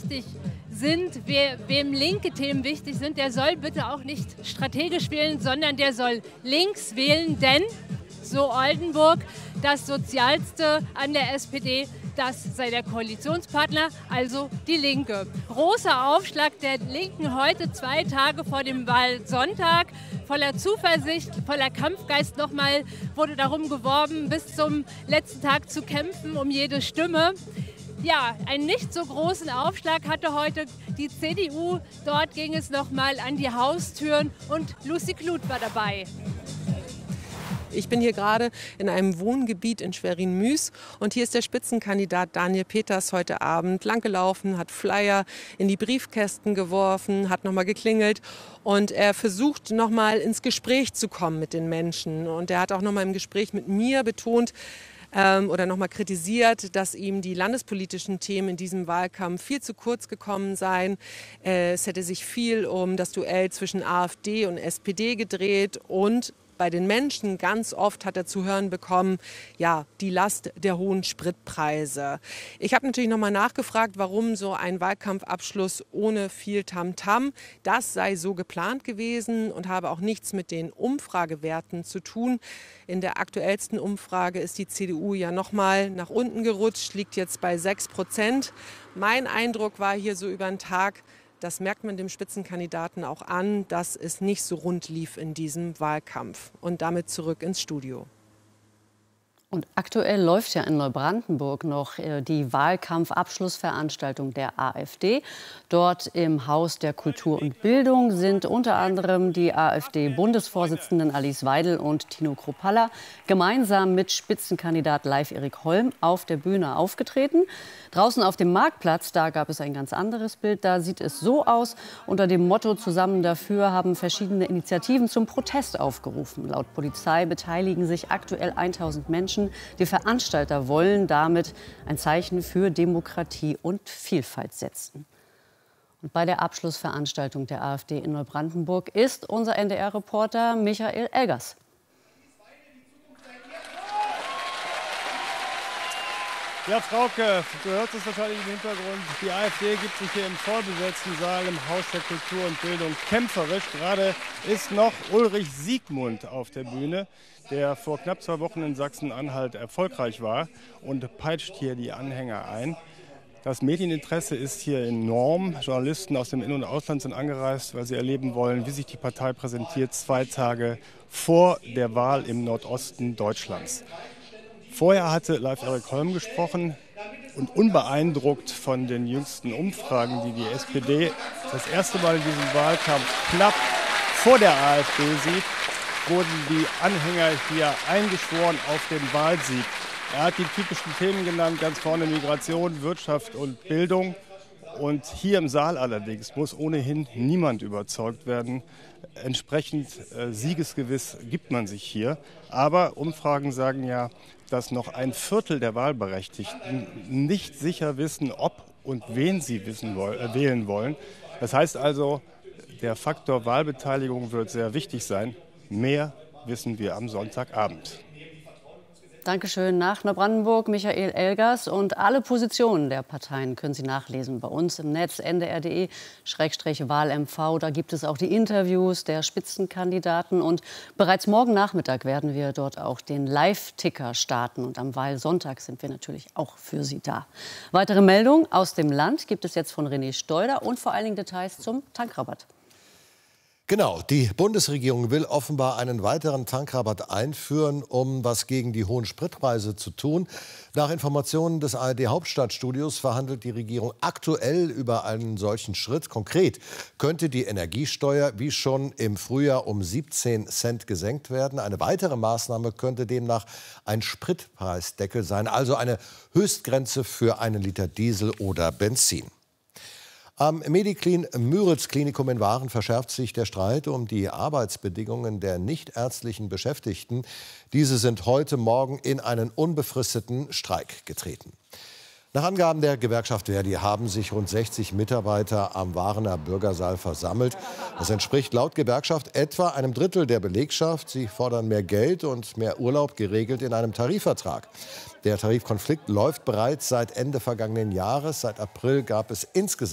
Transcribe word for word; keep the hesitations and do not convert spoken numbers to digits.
wichtig sind, wer, wem linke Themen wichtig sind, der soll bitte auch nicht strategisch wählen, sondern der soll links wählen, denn, so Oldenburg, das Sozialste an der S P D, das sei der Koalitionspartner, also die Linke. Großer Aufschlag der Linken heute, zwei Tage vor dem Wahlsonntag. Voller Zuversicht, voller Kampfgeist nochmal wurde darum geworben, bis zum letzten Tag zu kämpfen um jede Stimme. Ja, einen nicht so großen Aufschlag hatte heute die C D U. Dort ging es nochmal an die Haustüren und Lucy Kluth war dabei. Ich bin hier gerade in einem Wohngebiet in Schwerin-Müs und hier ist der Spitzenkandidat Daniel Peters heute Abend langgelaufen, hat Flyer in die Briefkästen geworfen, hat nochmal geklingelt und er versucht nochmal ins Gespräch zu kommen mit den Menschen. Und er hat auch nochmal im Gespräch mit mir betont, ähm, oder nochmal kritisiert, dass ihm die landespolitischen Themen in diesem Wahlkampf viel zu kurz gekommen seien. Äh, es hätte sich viel um das Duell zwischen AfD und S P D gedreht und bei den Menschen ganz oft hat er zu hören bekommen, ja, die Last der hohen Spritpreise. Ich habe natürlich noch mal nachgefragt, warum so ein Wahlkampfabschluss ohne viel Tamtam. Das sei so geplant gewesen und habe auch nichts mit den Umfragewerten zu tun. In der aktuellsten Umfrage ist die C D U ja noch mal nach unten gerutscht, liegt jetzt bei sechs Prozent. Mein Eindruck war hier so über den Tag, das merkt man dem Spitzenkandidaten auch an, dass es nicht so rund lief in diesem Wahlkampf. Und damit zurück ins Studio. Und aktuell läuft ja in Neubrandenburg noch die Wahlkampfabschlussveranstaltung der AfD. Dort im Haus der Kultur und Bildung sind unter anderem die AfD-Bundesvorsitzenden Alice Weidel und Tino Kruppalla gemeinsam mit Spitzenkandidat Leif-Erik Holm auf der Bühne aufgetreten. Draußen auf dem Marktplatz, da gab es ein ganz anderes Bild. Da sieht es so aus. Unter dem Motto "Zusammen dafür" haben verschiedene Initiativen zum Protest aufgerufen. Laut Polizei beteiligen sich aktuell tausend Menschen. Die Veranstalter wollen damit ein Zeichen für Demokratie und Vielfalt setzen. Und bei der Abschlussveranstaltung der AfD in Neubrandenburg ist unser N D R-Reporter Michael Elgers. Ja, Frauke, du hörst es wahrscheinlich im Hintergrund. Die AfD gibt sich hier im vollbesetzten Saal im Haus der Kultur und Bildung kämpferisch. Gerade ist noch Ulrich Siegmund auf der Bühne, der vor knapp zwei Wochen in Sachsen-Anhalt erfolgreich war und peitscht hier die Anhänger ein. Das Medieninteresse ist hier enorm. Journalisten aus dem In- und Ausland sind angereist, weil sie erleben wollen, wie sich die Partei präsentiert, zwei Tage vor der Wahl im Nordosten Deutschlands. Vorher hatte Leif-Erik Holm gesprochen und unbeeindruckt von den jüngsten Umfragen, die die S P D das erste Mal in diesem Wahlkampf knapp vor der AfD sieht, wurden die Anhänger hier eingeschworen auf den Wahlsieg. Er hat die typischen Themen genannt, ganz vorne Migration, Wirtschaft und Bildung. Und hier im Saal allerdings muss ohnehin niemand überzeugt werden. Entsprechend äh, siegesgewiss gibt man sich hier. Aber Umfragen sagen ja, dass noch ein Viertel der Wahlberechtigten nicht sicher wissen, ob und wen sie wissen wollen, äh, wählen wollen. Das heißt also, der Faktor Wahlbeteiligung wird sehr wichtig sein. Mehr wissen wir am Sonntagabend. Dankeschön nach Neubrandenburg, Michael Elgers. Und alle Positionen der Parteien können Sie nachlesen bei uns im Netz n d r punkt d e Schrägstrich Wahl M V. Da gibt es auch die Interviews der Spitzenkandidaten. Und bereits morgen Nachmittag werden wir dort auch den Live-Ticker starten. Und am Wahlsonntag sind wir natürlich auch für Sie da. Weitere Meldungen aus dem Land gibt es jetzt von René Steuder und vor allen Dingen Details zum Tankrabatt. Genau, die Bundesregierung will offenbar einen weiteren Tankrabatt einführen, um was gegen die hohen Spritpreise zu tun. Nach Informationen des A R D-Hauptstadtstudios verhandelt die Regierung aktuell über einen solchen Schritt. Konkret könnte die Energiesteuer wie schon im Frühjahr um siebzehn Cent gesenkt werden. Eine weitere Maßnahme könnte demnach ein Spritpreisdeckel sein, also eine Höchstgrenze für einen Liter Diesel oder Benzin. Am Mediclin Müritz Klinikum in Waren verschärft sich der Streit um die Arbeitsbedingungen der nichtärztlichen Beschäftigten. Diese sind heute Morgen in einen unbefristeten Streik getreten. Nach Angaben der Gewerkschaft Verdi haben sich rund sechzig Mitarbeiter am Warener Bürgersaal versammelt. Das entspricht laut Gewerkschaft etwa einem Drittel der Belegschaft. Sie fordern mehr Geld und mehr Urlaub, geregelt in einem Tarifvertrag. Der Tarifkonflikt läuft bereits seit Ende vergangenen Jahres. Seit April gab es insgesamt